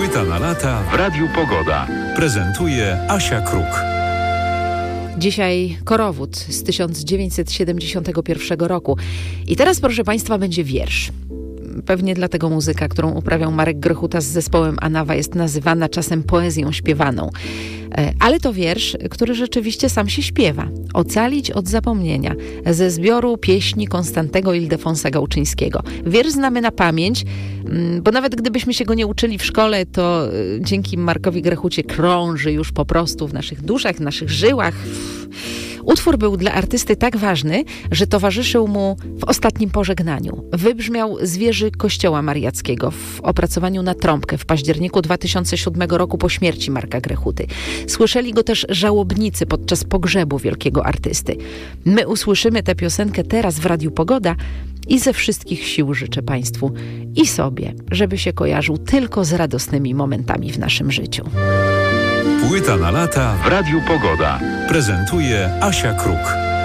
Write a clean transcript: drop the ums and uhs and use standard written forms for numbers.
Płyta na lata w Radiu Pogoda. Prezentuje Asia Kruk. Dzisiaj korowód z 1971 roku. I teraz, proszę Państwa, będzie wiersz. Pewnie dlatego muzyka, którą uprawiał Marek Grechuta z zespołem Anawa, jest nazywana czasem poezją śpiewaną. Ale to wiersz, który rzeczywiście sam się śpiewa. Ocalić od zapomnienia. Ze zbioru pieśni Konstantego Ildefonsa Gałczyńskiego. Wiersz znamy na pamięć, bo nawet gdybyśmy się go nie uczyli w szkole, to dzięki Markowi Grechucie krąży już po prostu w naszych duszach, w naszych żyłach. Utwór był dla artysty tak ważny, że towarzyszył mu w ostatnim pożegnaniu. Wybrzmiał z wieży Kościoła Mariackiego w opracowaniu na trąbkę w październiku 2007 roku po śmierci Marka Grechuty. Słyszeli go też żałobnicy podczas pogrzebu wielkiego artysty. My usłyszymy tę piosenkę teraz w Radiu Pogoda i ze wszystkich sił życzę Państwu i sobie, żeby się kojarzył tylko z radosnymi momentami w naszym życiu. Płyta na lata w Radiu Pogoda. Prezentuje Asia Kruk.